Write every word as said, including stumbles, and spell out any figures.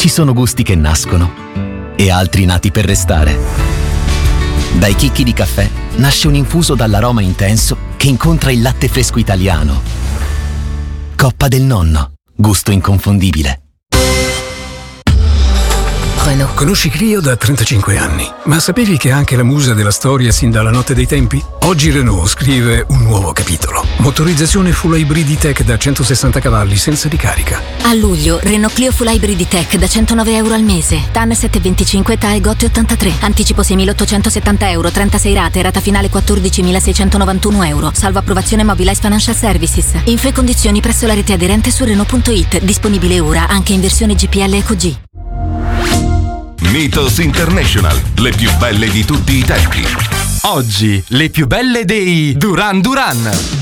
sono gusti che nascono e altri nati per restare. Dai chicchi di caffè nasce un infuso dall'aroma intenso che incontra il latte fresco italiano. Coppa del Nonno, gusto inconfondibile. Renault. Conosci Clio da trentacinque anni, ma sapevi che è anche la musa della storia sin dalla notte dei tempi? Oggi Renault scrive un nuovo capitolo. Motorizzazione full hybrid tech da centosessanta cavalli senza ricarica. A luglio, Renault Clio full hybrid tech da centonove euro al mese. T A N settecentoventicinque T A E Gotti ottantatré. Anticipo seimilaottocentosettanta euro, trentasei rate, rata finale quattordicimilaseicentonovantuno euro. Salvo approvazione Mobilize Financial Services. Info e condizioni presso la rete aderente su Renault punto it. Disponibile ora anche in versione G P L Eco G. Mythos International, le più belle di tutti i tempi. Oggi, le più belle dei Duran Duran.